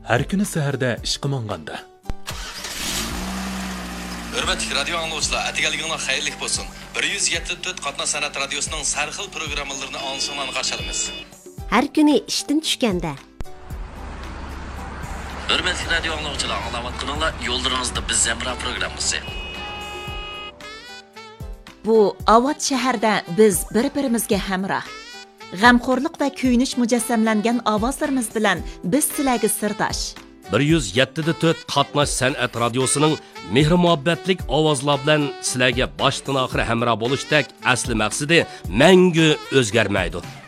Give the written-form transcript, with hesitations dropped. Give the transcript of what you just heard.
Har kuni saharda ishqa monganda. Hürmetli radyo anlayıcılar, atigaliginglar xayrli bo'lsin. 174 Qatnoq san'at radiosining sarxil programmalarini ansondan qarshilamiz. Har kuni ishdan tushganda. Hürmetli radyo anlayıcılar, anglayotganinglar yo'llaringizda biz Zamra programmasi. Bu Avot shaharda biz bir-birimizga hamroh. G'amxo'rlik va kuyinish mujassamlangan ovozlarimiz bilan biz sizlarga sirdosh. 107.4 Qatnoq san'at radiosining mehr-muhabbatlik ovozlar bilan sizlarga boshdan oxir hamroh bo'lishdek asli maqsadi mangu o'zgarmaydi.